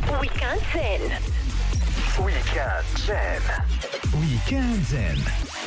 ويكاند زين. ويكاند زين.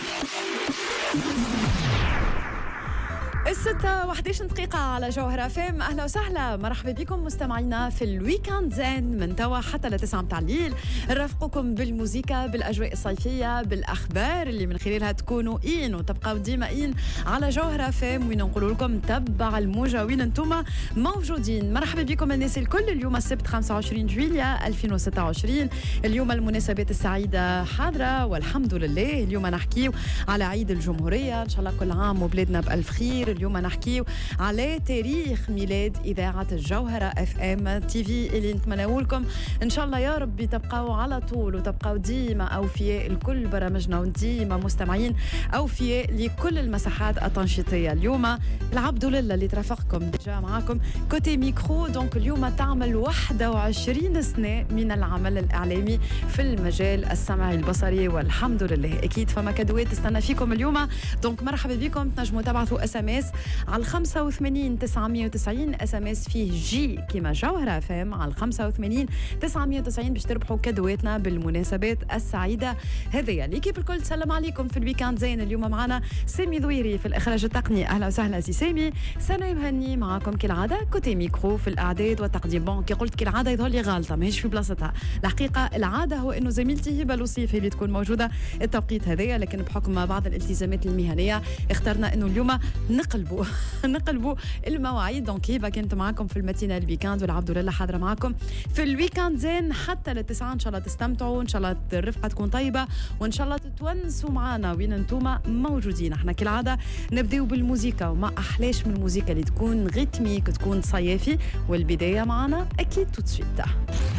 الستة 11 دقيقة على جوهرة فيم. أهلا وسهلا، مرحبا بكم مستمعينا في الويكاند زين من توا حتى لتسعة متاع الليل. نرافقكم بالموسيقى، بالأجواء الصيفية، بالأخبار اللي من خلالها تكونوا إين وتبقوا ديما إين على جوهرة فيم، وين نقول لكم تبع الموجة وين انتم موجودين. مرحبا بكم الناس الكل. اليوم السبت 25 جويليا 2026. اليوم المناسبات السعيدة حاضرة والحمد لله. اليوم نحكيو على عيد الجمهورية، إن شاء الله كل عام وبلادنا بألف خير. اليوم نحكيو على تاريخ ميلاد إذاعة الجوهرة اف ام تي في اللي نتمنى لكم ان شاء الله يا ربي تبقوا على طول وتبقوا ديما اوفياء لكل برامجنا وديما مستمعين اوفياء لكل المساحات التنشيطيه. اليوم العبد لله اللي ترافقكم ديجا معاكم كوتي ميكرو. دونك اليوم تعمل 21 سنه من العمل الاعلامي في المجال السمعي البصري والحمد لله. اكيد فما كادوات تستنى فيكم اليوم. دونك مرحبا بكم. تنجموا تبعثوا اس ام اس على 85 990 اس ام اس فيه جي كيما جوهرة فام على 85 990 باش تربحوا كادواتنا بالمناسبات السعيده هذه. ليكيب الكل تسلم عليكم في الويكاند زين. اليوم معنا سامي ذويري في الاخراج التقني. اهلا وسهلا سي سامي. سنة مهني معكم كالعاده كوتي ميكرو في الاعداد والتقديم. بون كي قلت كالعاده يظهر لي غلطه ماهيش في بلاصتها. الحقيقه العاده هو انه زميلتي هبه لوصيف هي اللي تكون موجوده التوقيت هذايا، لكن بحكم بعض الالتزامات المهنيه اخترنا انه اليوم نقلبوا المواعيد. دونك هبه كنت معكم في المتينه الويكاند والعبد لله حاضره معكم في الويكاند زين حتى للتسعة. ان شاء الله تستمتعوا، ان شاء الله الرفقه تكون طيبه، وان شاء الله تتونسوا معنا وين انتم موجودين. احنا كالعاده نبداو بالموسيقى، وما احلاش من الموسيقى اللي تكون ريتميك تكون صيافي. والبدايه معنا اكيد توت سويت.